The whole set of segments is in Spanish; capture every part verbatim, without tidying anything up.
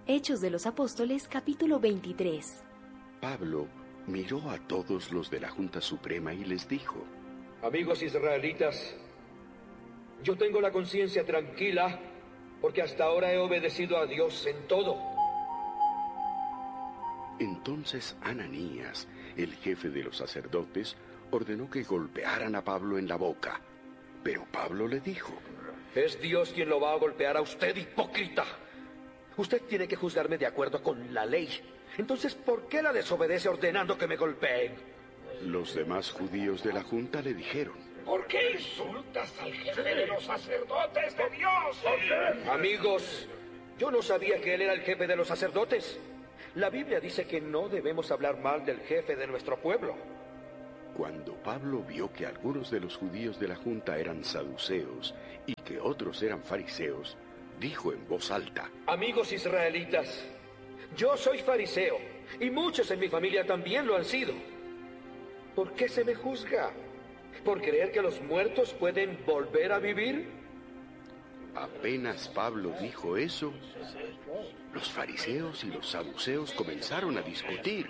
Hechos de los Apóstoles, capítulo veintitrés. Pablo miró a todos los de la Junta Suprema y les dijo: Amigos israelitas, yo tengo la conciencia tranquila porque hasta ahora he obedecido a Dios en todo. Entonces Ananías, el jefe de los sacerdotes, ordenó que golpearan a Pablo en la boca. Pero Pablo le dijo: Es Dios quien lo va a golpear a usted, hipócrita. Usted tiene que juzgarme de acuerdo con la ley. Entonces, ¿por qué la desobedece ordenando que me golpeen? Los demás judíos de la Junta le dijeron: ¿Por qué insultas al jefe de los sacerdotes de Dios? Amigos, yo no sabía que él era el jefe de los sacerdotes. La Biblia dice que no debemos hablar mal del jefe de nuestro pueblo. Cuando Pablo vio que algunos de los judíos de la Junta eran saduceos y que otros eran fariseos, dijo en voz alta: Amigos israelitas, yo soy fariseo y muchos en mi familia también lo han sido. ¿Por qué se me juzga? ¿Por creer que los muertos pueden volver a vivir? Apenas Pablo dijo eso, los fariseos y los saduceos comenzaron a discutir.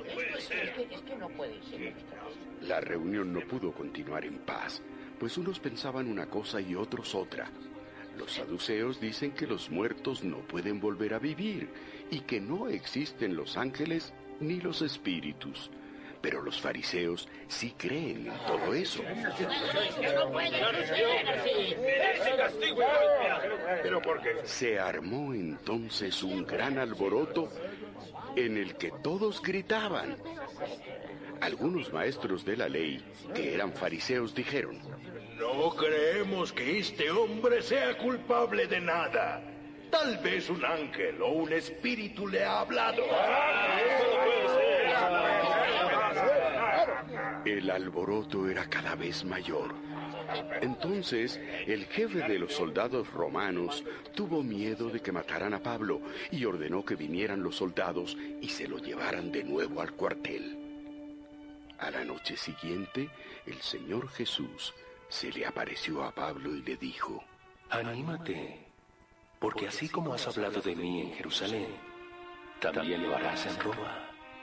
La reunión no pudo continuar en paz, pues unos pensaban una cosa y otros otra. Los saduceos dicen que los muertos no pueden volver a vivir y que no existen los ángeles ni los espíritus. Pero los fariseos sí creen en todo eso. ¿Pero por qué? Se armó entonces un gran alboroto en el que todos gritaban. Algunos maestros de la ley, que eran fariseos, dijeron: No creemos que este hombre sea culpable de nada. Tal vez un ángel o un espíritu le ha hablado. El alboroto era cada vez mayor. Entonces, el jefe de los soldados romanos tuvo miedo de que mataran a Pablo y ordenó que vinieran los soldados y se lo llevaran de nuevo al cuartel. A la noche siguiente, el Señor Jesús se le apareció a Pablo y le dijo: Anímate, porque así como has hablado de mí en Jerusalén, también lo harás en Roma.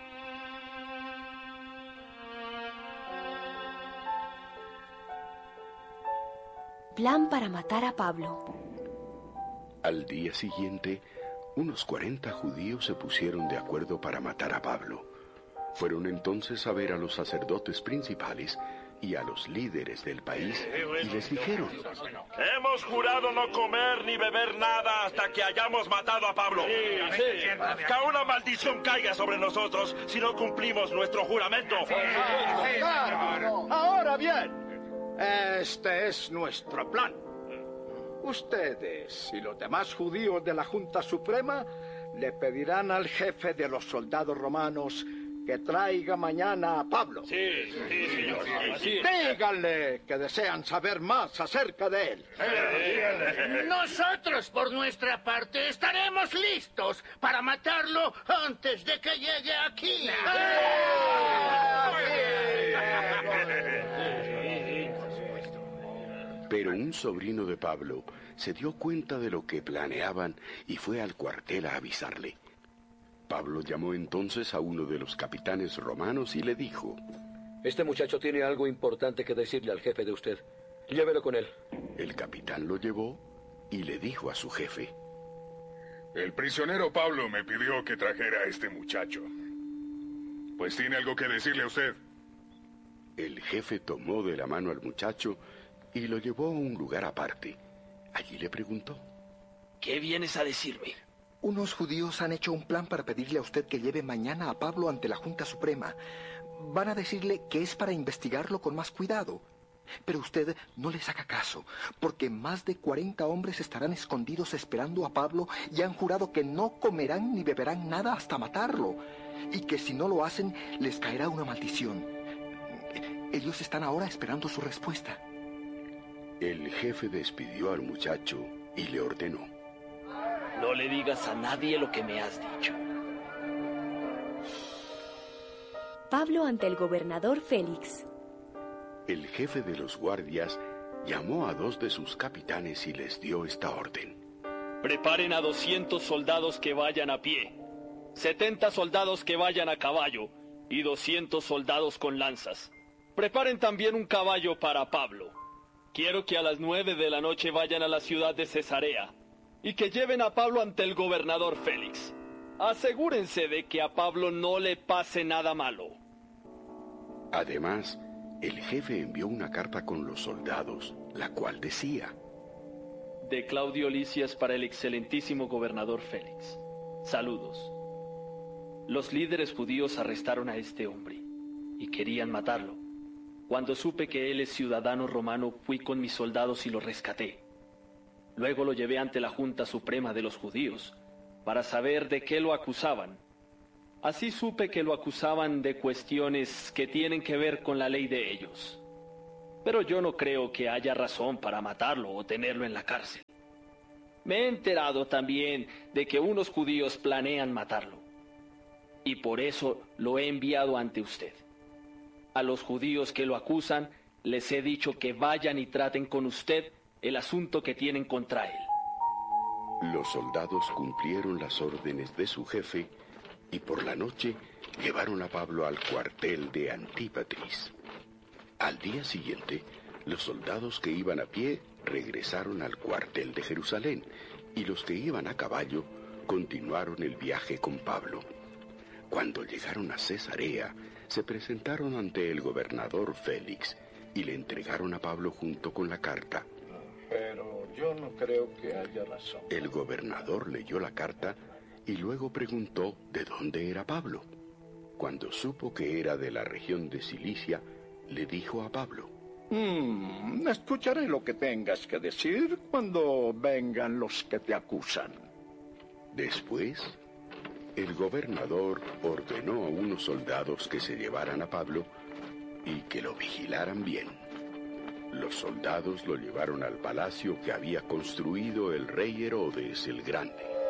Plan para matar a Pablo. Al día siguiente, unos cuarenta judíos se pusieron de acuerdo para matar a Pablo. Fueron entonces a ver a los sacerdotes principales y a los líderes del país y les dijeron: Hemos jurado no comer ni beber nada hasta que hayamos matado a Pablo. Sí, sí. Que una maldición caiga sobre nosotros si no cumplimos nuestro juramento. Sí, sí, claro. Ahora bien, este es nuestro plan. Ustedes y los demás judíos de la Junta Suprema le pedirán al jefe de los soldados romanos que traiga mañana a Pablo. Sí, sí, señor. Sí. Díganle que desean saber más acerca de él. Nosotros, por nuestra parte, estaremos listos para matarlo antes de que llegue aquí. Pero un sobrino de Pablo se dio cuenta de lo que planeaban y fue al cuartel a avisarle. Pablo llamó entonces a uno de los capitanes romanos y le dijo: Este muchacho tiene algo importante que decirle al jefe de usted. Llévelo con él. El capitán lo llevó y le dijo a su jefe: El prisionero Pablo me pidió que trajera a este muchacho. Pues tiene algo que decirle a usted. El jefe tomó de la mano al muchacho y lo llevó a un lugar aparte. Allí le preguntó: ¿Qué vienes a decirme? Unos judíos han hecho un plan para pedirle a usted que lleve mañana a Pablo ante la Junta Suprema. Van a decirle que es para investigarlo con más cuidado. Pero usted no les haga caso, porque más de cuarenta hombres estarán escondidos esperando a Pablo y han jurado que no comerán ni beberán nada hasta matarlo, y que si no lo hacen, les caerá una maldición. Ellos están ahora esperando su respuesta. El jefe despidió al muchacho y le ordenó: No le digas a nadie lo que me has dicho. Pablo ante el gobernador Félix. El jefe de los guardias llamó a dos de sus capitanes y les dio esta orden: Preparen a doscientos soldados que vayan a pie. setenta soldados que vayan a caballo y doscientos soldados con lanzas. Preparen también un caballo para Pablo. Quiero que a las nueve de la noche vayan a la ciudad de Cesarea y que lleven a Pablo ante el gobernador Félix. Asegúrense de que a Pablo no le pase nada malo. Además, el jefe envió una carta con los soldados, la cual decía: De Claudio Lisias para el excelentísimo gobernador Félix. Saludos. Los líderes judíos arrestaron a este hombre y querían matarlo. Cuando supe que él es ciudadano romano, fui con mis soldados y lo rescaté. Luego lo llevé ante la Junta Suprema de los Judíos para saber de qué lo acusaban. Así supe que lo acusaban de cuestiones que tienen que ver con la ley de ellos. Pero yo no creo que haya razón para matarlo o tenerlo en la cárcel. Me he enterado también de que unos judíos planean matarlo. Y por eso lo he enviado ante usted. A los judíos que lo acusan, les he dicho que vayan y traten con usted el asunto que tienen contra él. Los soldados cumplieron las órdenes de su jefe y por la noche llevaron a Pablo al cuartel de Antípatris. Al día siguiente, los soldados que iban a pie regresaron al cuartel de Jerusalén y los que iban a caballo continuaron el viaje con Pablo. Cuando llegaron a Cesarea, se presentaron ante el gobernador Félix y le entregaron a Pablo junto con la carta. Pero yo no creo que haya razón. El gobernador leyó la carta y luego preguntó de dónde era Pablo. Cuando supo que era de la región de Cilicia, le dijo a Pablo: Mm, escucharé lo que tengas que decir cuando vengan los que te acusan. Después, el gobernador ordenó a unos soldados que se llevaran a Pablo y que lo vigilaran bien. Los soldados lo llevaron al palacio que había construido el rey Herodes el Grande.